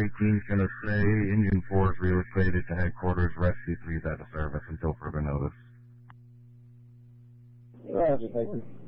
18 is going to say Engine 4 is relocated to headquarters. Rescue 3 is out of service until further notice. Roger, thank you.